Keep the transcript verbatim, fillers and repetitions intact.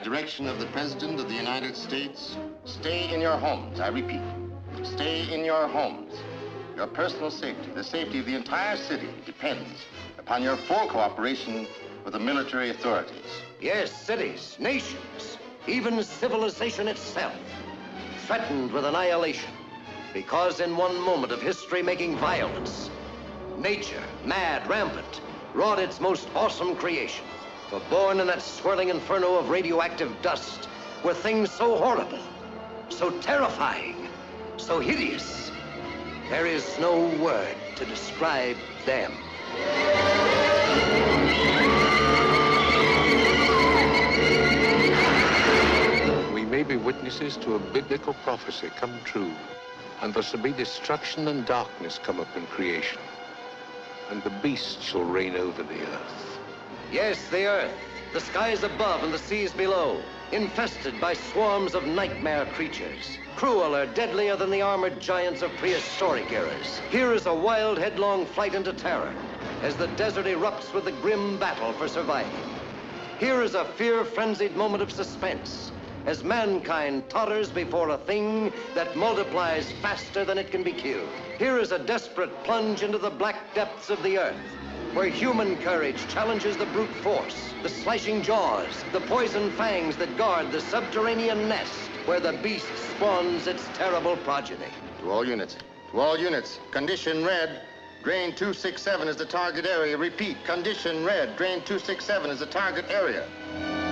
direction of the President of the United States, stay in your homes, I repeat. Stay in your homes. Your personal safety, the safety of the entire city, depends upon your full cooperation with the military authorities. Yes, cities, nations, even civilization itself, threatened with annihilation, because in one moment of history-making violence, nature, mad, rampant, wrought its most awesome creation. For born in that swirling inferno of radioactive dust were things so horrible, so terrifying, so hideous. There is no word to describe them. We may be witnesses to a biblical prophecy come true, and there shall be destruction and darkness come up in creation, and the beast shall reign over the earth. Yes, the earth, the skies above and the seas below, infested by swarms of nightmare creatures, crueler, deadlier than the armored giants of prehistoric eras. Here is a wild, headlong flight into terror as the desert erupts with the grim battle for survival. Here is a fear-frenzied moment of suspense as mankind totters before a thing that multiplies faster than it can be killed. Here is a desperate plunge into the black depths of the earth, where human courage challenges the brute force, the slashing jaws, the poison fangs that guard the subterranean nest where the beast spawns its terrible progeny. To all units, to all units, condition red. Drain two six seven is the target area. Repeat, condition red. Drain two six seven is the target area.